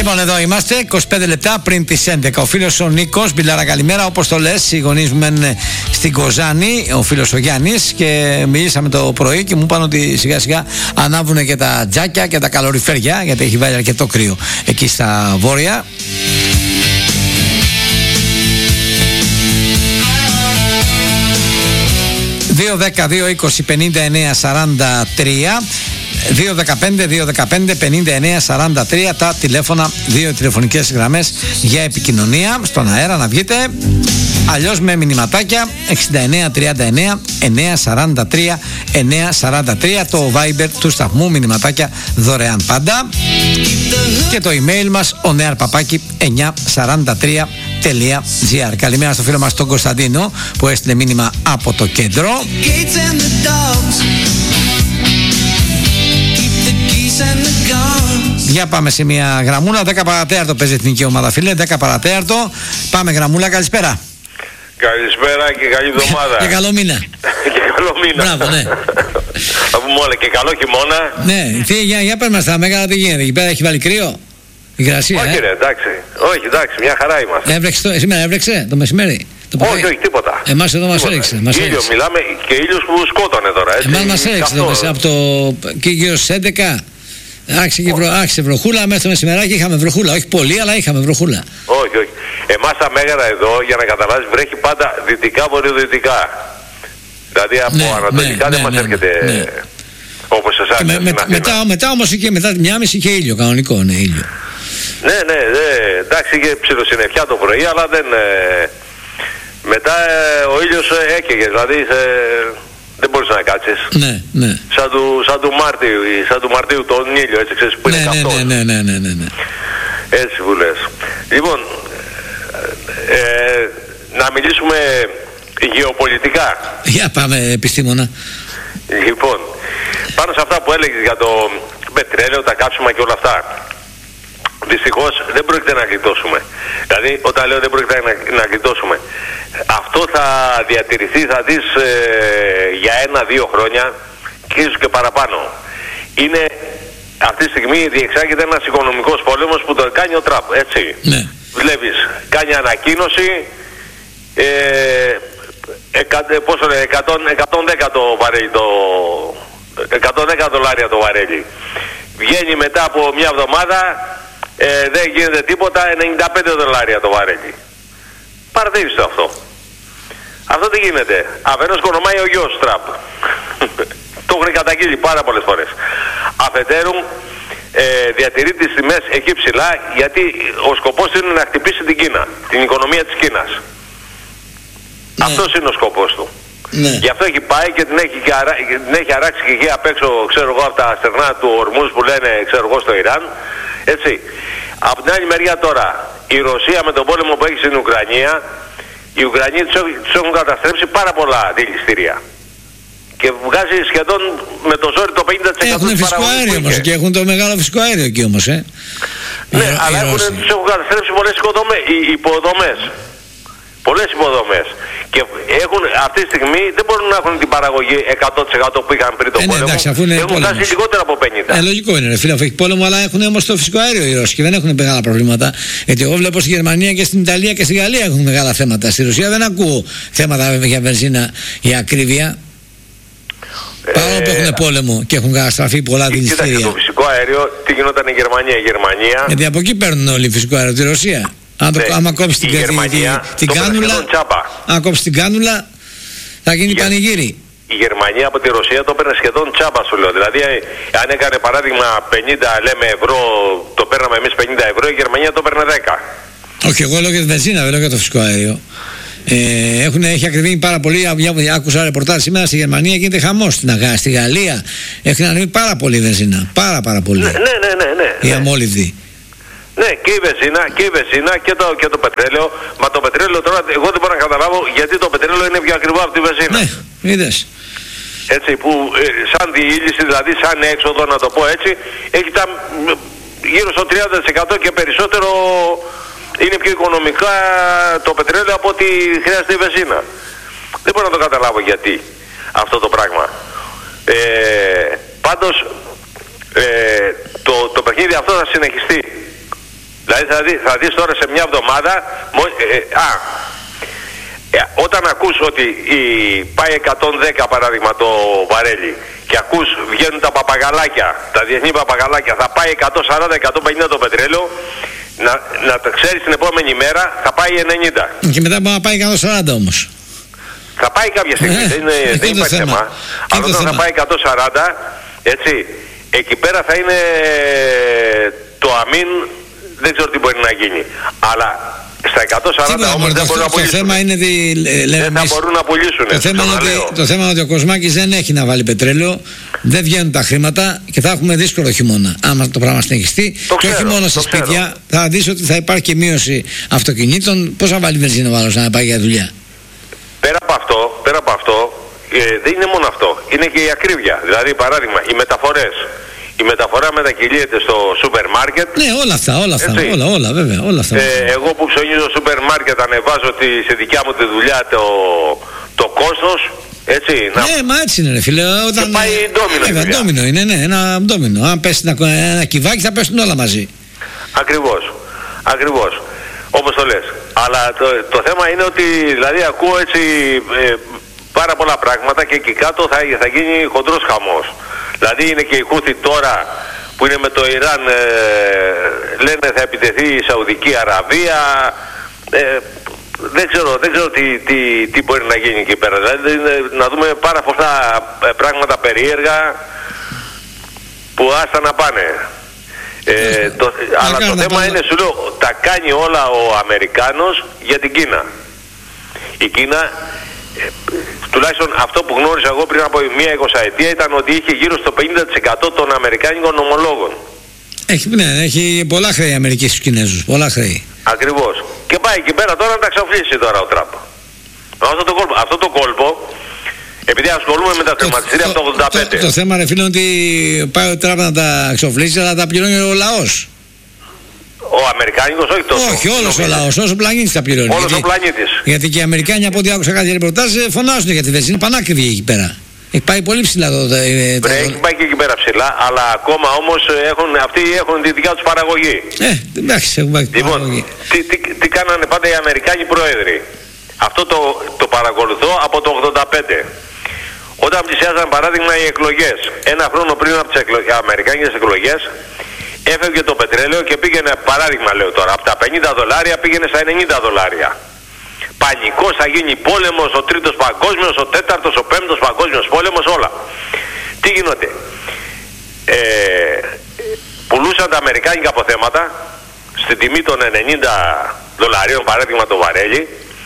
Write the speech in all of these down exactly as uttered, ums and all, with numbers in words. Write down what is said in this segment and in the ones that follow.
Λοιπόν, εδώ είμαστε, είκοσι πέντε λεπτά πριν τις έντεκα. Ο φίλος ο Νίκος, Μπιλάρα, καλημέρα. Όπως το λες, οι γονείς μου μένουν στην Κοζάνη, ο φίλος ο Γιάννης, και μιλήσαμε το πρωί και μου είπαν ότι σιγά σιγά ανάβουν και τα τζάκια και τα καλοριφέρια, γιατί έχει βάλει αρκετό κρύο εκεί στα βόρεια. δύο δέκα δύο είκοσι πενήντα εννέα σαράντα τρία, δύο δεκαπέντε δύο δεκαπέντε πενήντα εννέα σαράντα τρία τα τηλέφωνα, δύο τηλεφωνικές γραμμές για επικοινωνία στον αέρα να βγείτε, αλλιώς με μηνυματάκια εξήντα εννέα τριάντα εννέα εννέα σαράντα τρία εννέα σαράντα τρία, το Viber του σταθμού, μηνυματάκια δωρεάν πάντα, και το email μας onear παπάκι εννιακόσια σαράντα τρία τελεία τζι άρ. Καλημέρα στο φίλο μας τον Κωνσταντίνο που έστειλε μήνυμα από το κέντρο. Για πάμε σε μια γραμμούλα. δέκα παρατέταρτο παίζει η εθνική ομάδα, φίλε. δέκα παρατέταρτο. Πάμε γραμμούλα, καλησπέρα. Καλησπέρα και καλή εβδομάδα. Και καλό μήνα. Και καλό μήνα. Μπράβο, ναι. Θα πούμε όλα, και καλό χειμώνα. Ναι, τι, για, για πες μας τα Μέγαρα, τι γίνεται. Εκεί πέρα έχει βάλει κρύο. Υγρασία, όχι, ε? ρε, εντάξει. Όχι, εντάξει, μια χαρά είμαστε. Έβρεξε το, σήμερα έβρεξε το μεσημέρι. Το όχι, όχι, τίποτα. Εμάς εδώ μας έριξε. Μας ήλιο, έριξε. μιλάμε και ήλιος που σκότωνε τώρα. Έτσι, εμάς μας έριξε το μεσημέρι. Από το γύρω στις έντεκα. Άρχισε, και βρο, άρχισε βροχούλα, μέχρι το μεσημεράκι είχαμε βροχούλα. Όχι πολύ, αλλά είχαμε βροχούλα. Όχι, όχι. Εμάς τα Μέγαρα εδώ, για να καταλάβεις, βρέχει πάντα δυτικά βορειοδυτικά. Δηλαδή από ναι, ανατολικά ναι, δεν ναι, μας ναι, έρχεται ναι. όπως εσάς. Με, με, μετά, μετά όμως είχε μετά τη μία μισή είχε ήλιο, κανονικό, ναι, ήλιο. Ναι, ναι, ναι, εντάξει, είχε ψιλοσυννεφιά το πρωί, αλλά δεν... Ε, μετά ε, ο ήλιος ε, έκαιγε, δηλαδή ε, δεν μπορείς να κάτσεις. Ναι, ναι. Σαν του, σαν του Μάρτιου, σαν του Μαρτίου τον ήλιο, έτσι ξέρεις, που ναι, είναι ναι, καυτός. ναι, ναι, ναι, ναι, ναι. Έτσι που λες. Λοιπόν, ε, ε, να μιλήσουμε γεωπολιτικά. Για πάμε, επιστήμονα. Λοιπόν, πάνω σε αυτά που έλεγες για το πετρέλαιο, τα κάψιμα και όλα αυτά, δυστυχώς δεν πρόκειται να γλιτώσουμε. Δηλαδή, όταν λέω δεν πρόκειται να, να γλιτώσουμε, αυτό θα διατηρηθεί, θα δεις ε, για ένα-δύο χρόνια και ίσως και παραπάνω. Είναι, αυτή τη στιγμή διεξάγεται ένας οικονομικός πόλεμος που το κάνει ο Τραμπ, έτσι. Ναι. Βλέπεις, κάνει ανακοίνωση, ε, εκα, πόσο λέει, εκατόν δέκα το βαρέλι, το, εκατόν δέκα δολάρια το βαρέλι. Βγαίνει μετά από μια εβδομάδα, ε, δεν γίνεται τίποτα, ενενήντα πέντε δολάρια το βαρέλι. Παρατήρησε αυτό. Αυτό τι γίνεται. Αφενός κονομάει ο γιος Τραμπ. Το έχουν καταγγείλει πάρα πολλές φορές. Αφετέρου, ε, διατηρεί τις τιμές εκεί ψηλά, γιατί ο σκοπός είναι να χτυπήσει την Κίνα, την οικονομία της Κίνας. Ναι. Αυτός είναι ο σκοπός του. Ναι. Γι' αυτό έχει πάει και την έχει, και αρα... την έχει αράξει και εκεί απ' έξω, ξέρω εγώ, από τα στερνά του ορμούς που λένε, ξέρω εγώ, στο Ιράν. Έτσι. Από την άλλη μεριά τώρα, η Ρωσία με τον πόλεμο που έχει στην Ουκρανία, οι Ουκρανοί τους έχουν καταστρέψει πάρα πολλά δηληστήρια. Και βγάζει σχεδόν με το ζόρι το πενήντα τοις εκατό. Έχουν φυσικό αέριο όμως και έχουν το μεγάλο φυσικό αέριο εκεί όμως, ε. Ναι, οι, αλλά έχουν, τους έχουν καταστρέψει πολλές υποδομές. Πολλές υποδομές. Και έχουν, αυτή τη στιγμή δεν μπορούν να έχουν την παραγωγή εκατό τοις εκατό που είχαν πριν το ε, πόλεμο. Ναι, εντάξει, αφού είναι έχουν πόλεμος. Φτάσει λιγότερο από πενήντα. Ε, λογικό είναι, ρε φίλε, αφού έχει πόλεμο, αλλά έχουν όμως το φυσικό αέριο οι Ρώσοι και δεν έχουν μεγάλα προβλήματα. Γιατί εγώ βλέπω στη Γερμανία και στην Ιταλία και στη Γαλλία έχουν μεγάλα θέματα. Στη Ρωσία δεν ακούω θέματα για βενζίνα ή ακρίβεια. Ε, Παρόλο που έχουν πόλεμο και έχουν καταστραφεί πολλά δηληστήρια. Κοίταξε το φυσικό αέριο, τι γινόταν η Γερμανία. Η Γερμανία. Γιατί από εκεί παίρνουν όλοι φυσικό αέριο, τη Ρωσία. Αν ναι, άμα κόψει την, Γερμανία, την, την κάνουλα, αν κόψει την κάνουλα, θα γίνει η πανηγύρι. Η Γερμανία από τη Ρωσία το παίρνει σχεδόν τσάμπα, σου λέω. Δηλαδή, αν έκανε παράδειγμα πενήντα λέμε ευρώ, το παίρναμε εμείς πενήντα ευρώ, η Γερμανία το παίρνει δέκα. Όχι, εγώ λέω για τη βενζίνα, δεν λέω για το φυσικό αέριο. Ε, έχουν, έχει ακριβήνει πάρα πολύ. Άκουσα ρεπορτάζ σήμερα στη Γερμανία, γίνεται χαμός. Στην Αγά, στη Γαλλία έχουν ανέβει πάρα πολύ η βενζίνα. Πάρα πάρα πολύ. Ναι, ναι, ναι, ναι, ναι. Η αμόλυβδη. Ναι, και η βενζίνα και η βενζίνα και το, και το πετρέλαιο. Μα το πετρέλαιο τώρα, εγώ δεν μπορώ να καταλάβω γιατί το πετρέλαιο είναι πιο ακριβό από τη βενζίνα. Ναι, είδες. Έτσι, που ε, σαν διήλυση, δηλαδή σαν έξοδο, να το πω έτσι, έχει τα γύρω στο τριάντα τοις εκατό και περισσότερο. Είναι πιο οικονομικά το πετρέλαιο από ότι χρειάζεται η βενζίνα. Δεν μπορώ να το καταλάβω γιατί αυτό το πράγμα. Ε, πάντως ε, το, το παιχνίδι αυτό θα συνεχιστεί. Δηλαδή θα, δει, θα δεις τώρα σε μια εβδομάδα, ε, ε, α, ε, όταν ακούς ότι η, πάει εκατόν δέκα παράδειγμα το βαρέλι και ακούς βγαίνουν τα παπαγαλάκια, τα διεθνή παπαγαλάκια, θα πάει εκατόν σαράντα εκατόν πενήντα το πετρέλαιο, να, να το ξέρεις την επόμενη μέρα θα πάει ενενήντα. Και μετά μπορεί να πάει εκατόν σαράντα όμως. Θα πάει κάποια στιγμή, ε, δεν, είναι, δεν υπάρχει θέμα. θέμα. Αλλά όταν θα πάει εκατόν σαράντα, έτσι, εκεί πέρα θα είναι το αμήν, δεν ξέρω τι μπορεί να γίνει. Αλλά στα εκατόν σαράντα Σίγουρα, όμως δεν μπορούν να πουλήσουν. Το θέμα είναι ότι, λέμε, δεν θα μπορούν να πουλήσουν. Το θέμα, είναι ότι, το θέμα είναι ότι ο Κοσμάκης δεν έχει να βάλει πετρέλαιο, δεν βγαίνουν τα χρήματα και θα έχουμε δύσκολο χειμώνα. Άμα το πράγμα συνεχιστεί, το και ξέρω, όχι μόνο στα σπίτια, θα δεις ότι θα υπάρχει και μείωση αυτοκινήτων. Πώς θα βάλει βενζίνο ο άλλος να πάει για δουλειά? Πέρα από αυτό, πέρα από αυτό ε, δεν είναι μόνο αυτό. Είναι και η ακρίβεια. Δηλαδή, παράδειγμα, οι μεταφορές. Η μεταφορά μετακυλείται στο σούπερ μάρκετ. Ναι, όλα αυτά, όλα αυτά. Όλα, όλα, βέβαια, όλα αυτά. Ε, εγώ που ψωνίζω στο σούπερ μάρκετ ανεβάζω τη, σε δικιά μου τη δουλειά το, το κόστος. Έτσι, ναι, να... μα έτσι είναι, ρε φίλε. Όταν... Και πάει ντόμινο. Βέβαια, ντόμινο είναι, ναι, ένα ντόμινο. Αν πέσει ένα, ένα κυβάκι θα πέσουν όλα μαζί. Ακριβώς. Ακριβώς. Όπως το λες. Αλλά το, το θέμα είναι ότι δηλαδή ακούω έτσι ε, πάρα πολλά πράγματα και εκεί κάτω θα, θα γίνει χοντρός χαμός. Δηλαδή είναι και η Χούθη τώρα που είναι με το Ιράν, ε, λένε θα επιτεθεί η Σαουδική Αραβία. Ε, δεν ξέρω, δεν ξέρω τι, τι, τι μπορεί να γίνει εκεί πέρα. Δηλαδή να δούμε πάρα πολλά πράγματα περίεργα που άστα να πάνε. Ε, το, αλλά το θέμα είναι, σου λέω, τα κάνει όλα ο Αμερικάνος για την Κίνα. Η Κίνα, ε, τουλάχιστον αυτό που γνώρισα εγώ πριν από μία εικοσαετία, ήταν ότι είχε γύρω στο πενήντα τοις εκατό των αμερικάνικων ομολόγων. Έχει, ναι, έχει πολλά χρέη η Αμερική στους Κινέζους, πολλά χρέη. Ακριβώς. Και πάει εκεί πέρα τώρα να τα ξαφλήσει τώρα ο Τραμπ. Αυτό το κόλπο, αυτό το κόλπο, επειδή ασχολούμαι με τα χρηματιστήρια από το ογδόντα πέντε. Το, το θέμα, ρε φίλε, ότι πάει ο Τραμπ να τα εξοφλήσει, αλλά τα πληρώνει ο λαός. Ο Αμερικάνικος, όχι τόσο. Όχι, όλος ο λαός, όσο ο πλανήτης τα πληρώνει. Όλος γιατί, ο πλανήτης. Γιατί και οι Αμερικάνοι, από ό,τι άκουσα κάτι ρεπορτάζ, φωνάζουν για τη βενζίνη, πανάκριβη εκεί πέρα. Έχει πάει πολύ ψηλά το. το, το... Έχει πάει και εκεί πέρα ψηλά, αλλά ακόμα όμως έχουν, αυτοί έχουν τη δικιά τους παραγωγή. Ε, εντάξει, έχουν πάει λοιπόν, παραγωγή. Τι, τι, τι κάνανε πάντα οι Αμερικάνοι πρόεδροι. Αυτό το, το παρακολουθώ από το ογδόντα πέντε. Όταν πλησιάζαν παράδειγμα οι εκλογές, ένα χρόνο πριν από τις εκλο... αμερικάνικες εκλογές, έφευγε το πετρέλαιο και πήγαινε, παράδειγμα λέω τώρα, από τα πενήντα δολάρια πήγαινε στα ενενήντα δολάρια. Πανικός, θα γίνει πόλεμος, ο τρίτος παγκόσμιος, ο τέταρτος, ο πέμπτος παγκόσμιος πόλεμος, όλα. Τι γίνονται? Ε, πουλούσαν τα αμερικάνικα αποθέματα στην τιμή των ενενήντα δολαρίων, παράδειγμα το βαρέλι,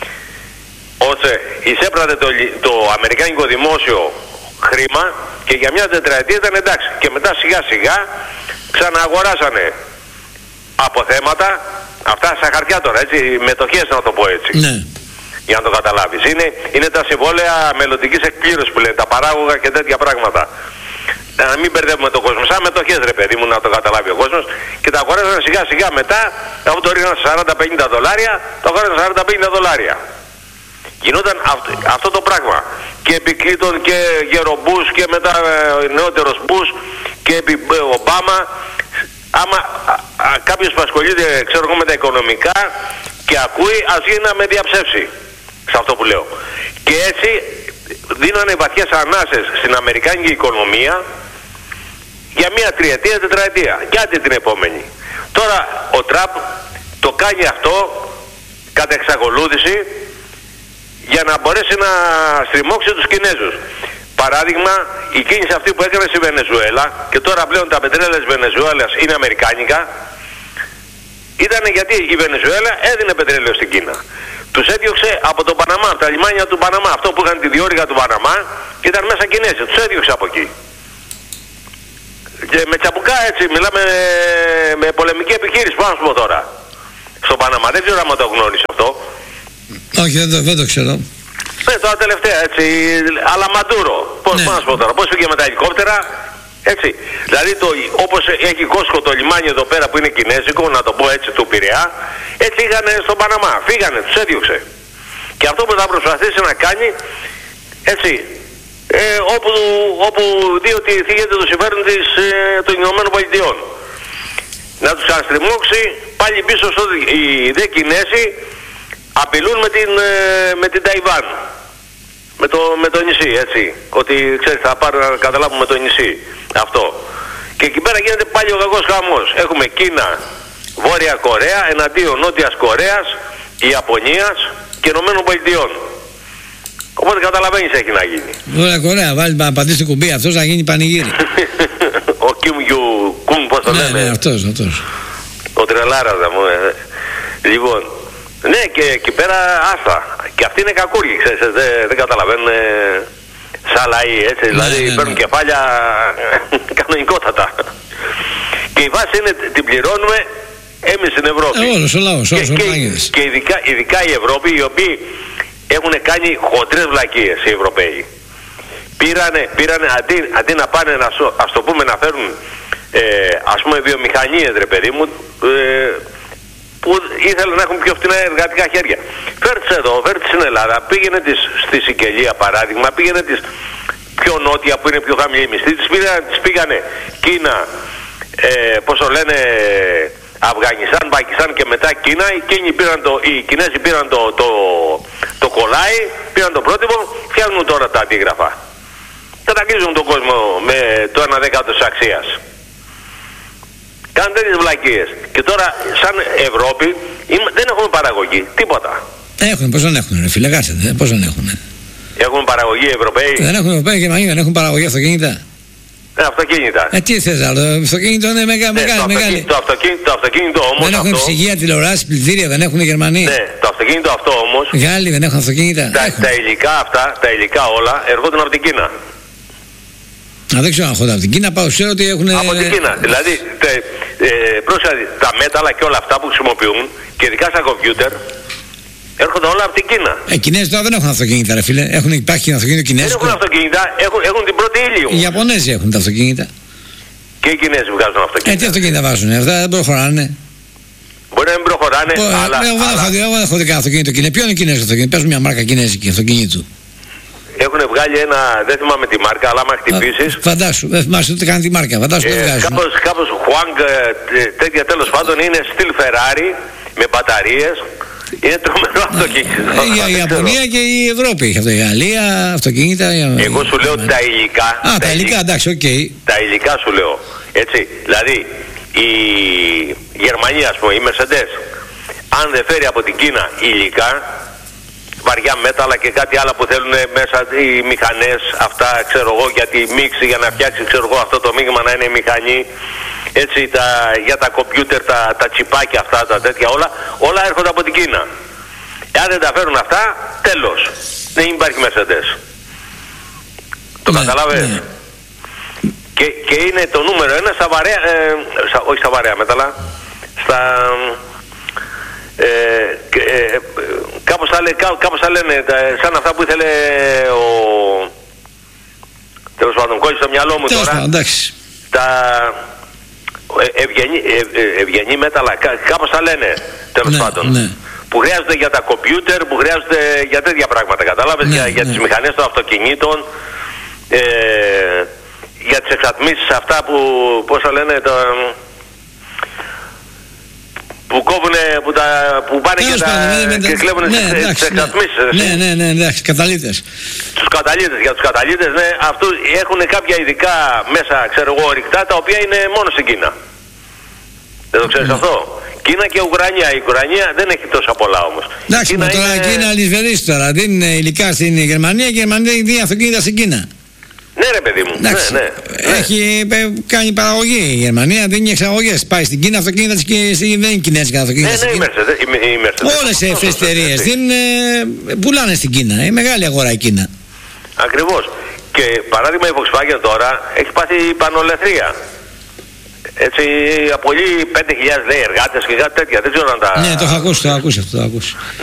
ώστε εισέπρατε το, το αμερικάνικο δημόσιο χρήμα και για μια τετραετία ήταν εντάξει. Και μετά σιγά σιγά ξανααγοράσανε αποθέματα, αυτά στα χαρτιά τώρα, έτσι, μετοχές να το πω έτσι. Ναι. Για να το καταλάβεις. Είναι, είναι τα συμβόλαια μελλοντικής εκπλήρωσης που λένε, τα παράγωγα και τέτοια πράγματα. Να μην μπερδεύουμε τον κόσμο. Σαν μετοχές, ρε παιδί μου, να το καταλάβει ο κόσμος. Και τα αγοράζανε σιγά σιγά μετά, αφού το ρίχναν σαράντα πενήντα δολάρια, το αγοράζανε σαράντα πενήντα δολάρια. Γινόταν αυτό, αυτό το πράγμα. Και επί Κλίντον και Γερομπούς και μετά ε, νεότερος Μπούς και επί ε, Ομπάμα. Άμα α, α, κάποιος που ασχολείται, ξέρω εγώ, με τα οικονομικά και ακούει, ας γίνει να με διαψεύσει σε αυτό που λέω. Και έτσι δίνανε βαθιές ανάσες στην αμερικάνικη οικονομία για μία τριετία, τετραετία και άντε την επόμενη. Τώρα ο Τραμπ το κάνει αυτό κατά εξακολούθηση για να μπορέσει να στριμώξει τους Κινέζους. Παράδειγμα, η κίνηση αυτή που έκανε στη Βενεζουέλα, και τώρα πλέον τα πετρέλαια της Βενεζουέλας είναι αμερικάνικα, ήταν γιατί η Βενεζουέλα έδινε πετρέλαιο στην Κίνα. Τους έδιωξε από τον Παναμά, από τα λιμάνια του Παναμά, αυτό που είχαν τη διόρυγα του Παναμά και ήταν μέσα Κινέζοι, τους έδιωξε από εκεί. Και με τσαμπουκά έτσι, μιλάμε με πολεμική επιχείρηση, πάνω σου πω τώρα, στο Παναμά. Δεν ξέρω αν το γνώρισε αυτό. Όχι, δεν το, δεν το ξέρω. Ναι, τώρα τελευταία έτσι, αλλά Μαντούρο. Πώς ναι. Πάνω σου πω τώρα, πώς πήγε με τα ελικόπτερα, έτσι. Δηλαδή το, όπως έχει Κόσκο το λιμάνι εδώ πέρα που είναι κινέζικο, να το πω έτσι, του Πειραιά, έτσι είχαν στον Παναμά. Φύγανε, τους έδιωξε. Και αυτό που θα προσπαθήσει να κάνει, έτσι, ε, όπου, όπου δει ότι θίγεται το συμφέρον της, ε, των Ηνωμένων Πολιτειών. να τους αναστριμώξει πάλι πίσω στο οι δε Κινέζοι απειλούν με την, με την Ταϊβάν, με το, με το νησί, έτσι, ότι ξέρεις θα πάρουν να καταλάβουμε το νησί αυτό. Και εκεί πέρα γίνεται πάλι ο κακός χαμός. Έχουμε Κίνα, Βόρεια Κορέα εναντίον Νότιας Κορέας, Ιαπωνίας και Ηνωμένων Πολιτειών. Οπότε καταλαβαίνεις έχει να γίνει. Βόρεια Κορέα, βάλει να πατήσει το κουμπί αυτός να γίνει πανηγύρι. Ο Κιμ Γιου Κουν, πώς το ναι, λένε. Ναι, αυτός, αυτός. Ο τρελάρας μου. Ε. Λοιπόν, ναι, και εκεί πέρα άστα. Και αυτοί είναι κακούργοι, ξέρεις, δεν, δεν καταλαβαίνουν ε, σαν λαοί, έτσι. Ναι, δηλαδή ναι, ναι, παίρνουν ναι. κεφάλια κανονικότατα. Και η βάση είναι, την πληρώνουμε εμείς στην Ευρώπη. Ε, όλος ο λαός, όλος και, ο και, και ειδικά, ειδικά οι Ευρώπη, οι οποίοι έχουν κάνει χοντρές βλακίες οι Ευρωπαίοι. Πήρανε, πήρανε αντί, αντί να πάνε να, ας το πούμε, να φέρουν ε, ας πούμε βιομηχανίες, ρε παιδί μου, ε, που ήθελαν να έχουν πιο φτηνά εργατικά χέρια. Φέρτες εδώ, φέρτες στην Ελλάδα, πήγαινε τις, στη Σικελία παράδειγμα, πήγαινε τις πιο νότια που είναι πιο χαμηλή μισθή, τις πήγανε, τις πήγανε Κίνα, ε, πώς το λένε, Αφγανιστάν, Πακιστάν και μετά Κίνα. Οι, Κίνοι πήραν το, οι Κινέζοι πήραν το, το, το κολλάι, πήραν το πρότυπο, φτιάχνουν τώρα τα αντίγραφα. Καταγγίζουν τον κόσμο με το ένα δέκατο της αξίας. Κάνουν τέτοιες βλακίες. Και τώρα σαν Ευρώπη δεν έχουμε παραγωγή, τίποτα. Έχουν, πώς δεν έχουν ρε φίλε, κάτσετε, πώς δεν έχουν. Έχουν παραγωγή οι Ευρωπαίοι. Δεν έχουν Ευρωπαίοι και Γερμανοί, δεν έχουν παραγωγή αυτοκίνητα. Ναι, αυτοκίνητα. Ε, τι θες άλλο, το αυτοκίνητο είναι μεγα, ναι, μεγάλη. Το, μεγάλη. το, αυτοκίνητο, το αυτοκίνητο όμως. Δεν έχουν αυτό... ψυγεία, τηλεοράσεις, πλυντήρια, δεν έχουν οι Γερμανοί. Ναι, το αυτοκίνητο αυτό όμως. Οι Γάλλοι δεν έχουν αυτοκίνητα. Τα, τα υλικά αυτά, τα υλικά όλα έρχονταν από την Κίνα. Α, δεν ξέρω αν έρχονται από την Κίνα, πάω ξέρω ότι έχουν. Από την Κίνα. Δηλαδή, τε, ε, πρόσεχε, τα μέταλλα και όλα αυτά που χρησιμοποιούν και ειδικά στα κομπιούτερ έρχονται όλα από την Κίνα. Ε, οι Κινέζοι τώρα δεν έχουν αυτοκίνητα, ρε φίλε. Έχουν, υπάρχει αυτοκίνητο κινέζικο. Δεν έχουν αυτοκίνητα, έχουν, έχουν την πρώτη ύλη. Οι Ιαπωνέζοι έχουν τα αυτοκίνητα. Και οι Κινέζοι βγάζουν αυτοκίνητα. Ε, τι αυτοκίνητα βάζουν, αυτά δεν προχωράνε. Μπορεί να μην προχωράνε, Μπο, αλλά. Εγώ αλλά... δεν έχω δει κανένα αυτοκίνητο κινέζικο. Ποιο είναι κινέζικο αυτοκίνητο, παίζουν μια μάρκα κινέζικη αυτοκίνητου. Έχουν βγάλει ένα, δεν θυμάμαι τη μάρκα, αλλά άμα χτυπήσεις. Φαντάσου, δεν θυμάσαι ούτε καν τη μάρκα. Φαντάσου, ε, δεν κάπως, κάπως Huang, τέτοια τέλος πάντων είναι στυλ Ferrari με μπαταρίες. Είναι τρομερό αυτοκίνητο. Η Ιαπωνία και η Ευρώπη έχει αυτό. Η Γαλλία, αυτοκίνητα. Εγώ σου λέω τα υλικά. Α, τα υλικά, εντάξει, οκ. Τα υλικά σου λέω. Έτσι, δηλαδή η Γερμανία, ας πούμε, η Mercedes, αν δεν φέρει από την Κίνα υλικά, βαριά μέταλλα και κάτι άλλο που θέλουν μέσα οι μηχανές, αυτά ξέρω εγώ, για τη μίξη, για να φτιάξει ξέρω εγώ αυτό το μείγμα να είναι μηχανή, έτσι, τα, για τα κομπιούτερ, τα, τα τσιπάκια αυτά, τα τέτοια όλα, όλα έρχονται από την Κίνα. Εάν δεν τα φέρουν αυτά, τέλος. Δεν υπάρχει Mercedes. Το ναι, καταλάβες. Ναι. Και, και είναι το νούμερο ένα στα βαρέα, ε, στα, όχι στα βαρέα μέταλλα, στα... Ε, ε, κάπως, θα λέ, κά, κάπως θα λένε τα, σαν αυτά που ήθελε ο τέλος πάντων κόλλησε στο μυαλό μου τώρα εντάξει. Τα ε, ευγενή, ε, ε, ευγενή μέταλλα κά, κάπως θα λένε τέλος ναι, πάντων ναι. Που χρειάζονται για τα κομπιούτερ, που χρειάζονται για τέτοια πράγματα, κατάλαβες, ναι, για, για ναι. τις μηχανές των αυτοκινήτων, ε, για τις εξατμίσεις αυτά που πώς θα λένε το, που κόβουνε, που, τα, που πάνε και, τα, ναι, και κλέβουνε ναι, τις εξατμίσεις. Ναι, ναι, ναι, ναι, εντάξει, καταλύτες. Τους καταλύτες, για τους καταλύτες, ναι, αυτούς έχουν κάποια ειδικά μέσα, ξέρω εγώ, ορυκτά, τα οποία είναι μόνο στην Κίνα. Δεν το ξέρεις ναι. αυτό. Κίνα και Ουκρανία. Η Ουκρανία δεν έχει τόσα πολλά όμως. Εντάξει, μα τώρα είναι... Κίνα αλυσβερίσει τώρα. Δίνουν υλικά στην Γερμανία και η Γερμανία δίνει αυτοκίνητα στην Κίνα. Ναι, ρε παιδί μου. Ναι, ναι, έχει ναι. κάνει παραγωγή η Γερμανία, δίνει εξαγωγές. Πάει στην Κίνα αυτοκίνητα και δεν είναι κινέζικα αυτοκίνητα. Ναι, ναι, η Mercedes. Όλες οι εφηστερίες πουλάνε στην Κίνα. Είναι μεγάλη αγορά η Κίνα. Ακριβώς. Και παράδειγμα η Volkswagen τώρα έχει πάθει πανολεθρία. Έτσι, απολύει πέντε χιλιάδες εργάτες και κάτι τέτοια. Δεν ξέρω αν τα... Ναι, το έχω ακούσει, το έχω ακούσει αυτό. Το έχω ακούσει.